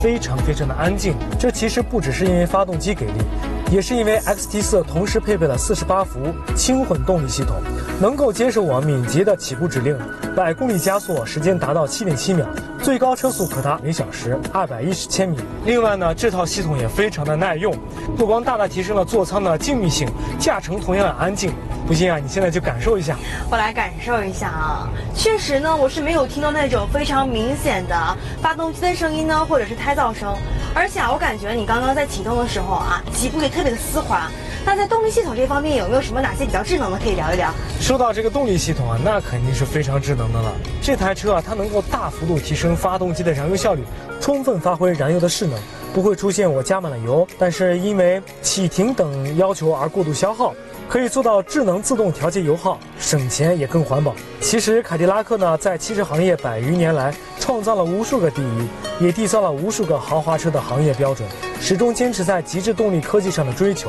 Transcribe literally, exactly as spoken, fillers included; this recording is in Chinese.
非常非常的安静。这其实不只是因为发动机给力，也是因为 X T 四同时配备了四十八伏轻混动力系统，能够接受我敏捷的起步指令，百公里加速时间达到 七点七秒，最高车速可达每小时二百一十千米。另外呢，这套系统也非常的耐用，不光大大提升了座舱的静谧性，驾乘同样的安静。不信啊，你现在就感受一下。 我来感受一下啊，确实呢，我是没有听到那种非常明显的发动机的声音呢，或者是胎噪声。而且啊，我感觉你刚刚在启动的时候啊，起步也特别的丝滑。那在动力系统这方面有没有什么哪些比较智能的可以聊一聊？ 说到这个动力系统啊，那肯定是非常智能的了。这台车啊，它能够大幅度提升发动机的燃油效率，充分发挥燃油的势能，不会出现我加满了油，但是因为启停等要求而过度消耗。可以做到智能自动调节油耗，省钱也更环保。其实凯迪拉克呢，在汽车行业百余年来，创造了无数个第一，也缔造了无数个豪华车的行业标准，始终坚持在极致动力科技上的追求。